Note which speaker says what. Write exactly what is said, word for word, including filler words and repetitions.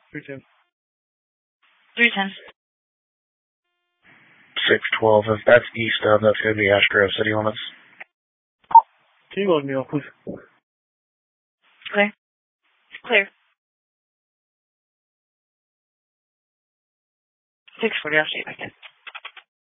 Speaker 1: three ten.
Speaker 2: three ten.
Speaker 3: six twelve, if that's east of, that's going to be Ash Grove city limits.
Speaker 1: Can you load me off, please?
Speaker 2: Clear. Clear. six forty, I'll see if I can.